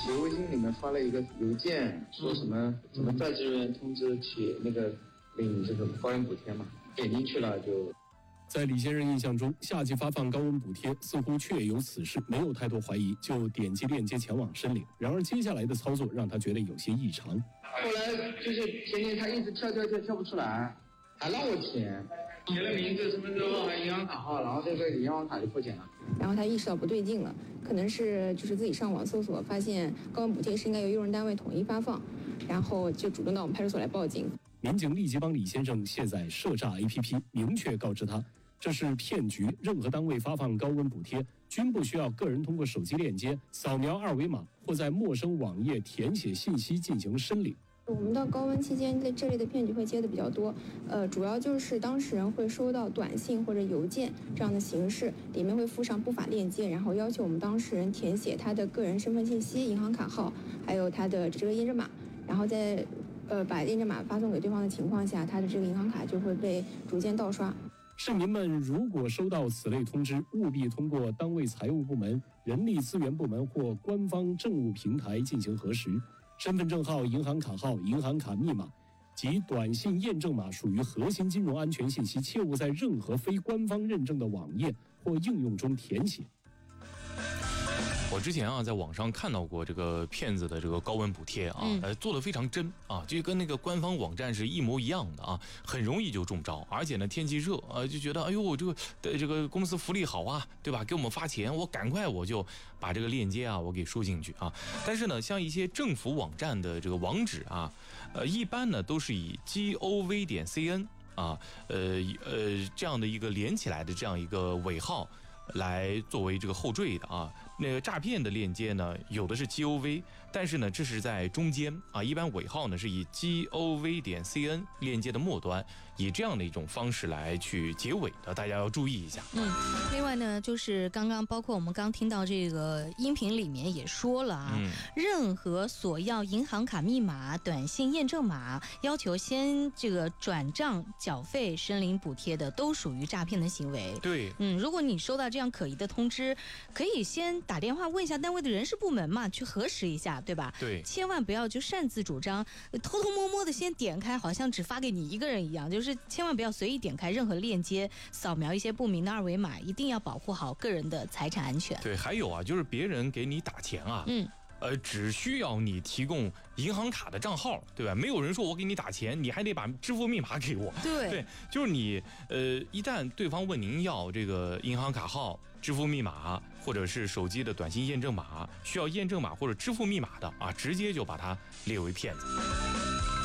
写微信里面发了一个邮件，说什么在职人员通知去那个领这个高温补贴嘛，点进去了就。 在李先生印象中，夏季发放高温补贴似乎确有此事，没有太多怀疑，就点击链接前往申领。然而接下来的操作让他觉得有些异常。 后来就是前天他一直跳不出来，还让我填，写了名字、身份证号、银行卡号，然后这个银行卡就破解了。 然后他意识到不对劲了，可能是就是自己上网搜索，发现高温补贴是应该由用人单位统一发放，然后就主动到我们派出所来报警。 民警立即帮李先生卸载涉诈 APP， 明确告知他这是骗局，任何单位发放高温补贴均不需要个人通过手机链接扫描二维码或在陌生网页填写信息进行申领。 我们到高温期间，这类的骗局会接的比较多，主要就是当事人会收到短信或者邮件这样的形式，里面会附上不法链接，然后要求我们当事人填写他的个人身份信息、银行卡号，还有他的这个验证码，然后在把验证码发送给对方的情况下，他的这个银行卡就会被逐渐盗刷。 市民们如果收到此类通知，务必通过单位财务部门、人力资源部门或官方政务平台进行核实。身份证号、银行卡号、银行卡密码及短信验证码属于核心金融安全信息，切勿在任何非官方认证的网页或应用中填写。 我之前在网上看到过这个骗子的这个高温补贴做得非常真就跟那个官方网站是一模一样的很容易就中招，而且呢天气热就觉得哎呦这个公司福利好对吧？给我们发钱，我赶快我就把这个链接我给输进去但是呢，像一些政府网站的这个网址一般呢都是以 gov.cn 这样的一个连起来的这样一个尾号来作为这个后缀的那个诈骗的链接呢，有的是 gov， 但是呢，这是在中间一般尾号呢是以 gov.cn 链接的末端，以这样的一种方式来去结尾的，大家要注意一下。 另外呢，就是刚刚包括我们刚听到这个音频里面也说了任何索要银行卡密码、短信验证码，要求先这个转账缴费申领补贴的，都属于诈骗的行为。 对， 如果你收到这样可疑的通知，可以先打电话问一下单位的人事部门嘛，去核实一下，对吧？ 对， 千万不要就擅自主张，偷偷摸摸的先点开，好像只发给你一个人一样，就是千万不要随意点开任何链接，扫描一些不明的二维码，一定要保护好个人的财产安全。 对，还有就是别人给你打钱只需要你提供银行卡的账号，对吧？没有人说我给你打钱，你还得把支付密码给我。对，就是你一旦对方问您要这个银行卡号、支付密码，或者是手机的短信验证码，需要验证码或者支付密码的直接就把它列为骗子。